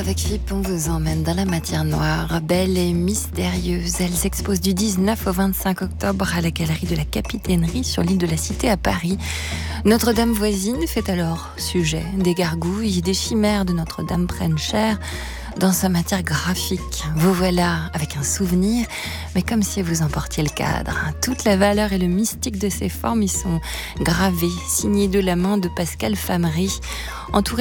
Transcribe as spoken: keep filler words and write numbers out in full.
avec Philippe, on vous emmène dans la matière noire, belle et mystérieuse. Elle s'expose du dix-neuf au vingt-cinq octobre à la galerie de la Capitainerie sur l'île de la Cité à Paris. Notre-Dame voisine fait alors sujet. Des gargouilles, des chimères de Notre-Dame prennent chair dans sa matière graphique. Vous voilà avec un souvenir, mais comme si vous emportiez le cadre. Toute la valeur et le mystique de ces formes y sont gravés, signés de la main de Pascal Famery, entouré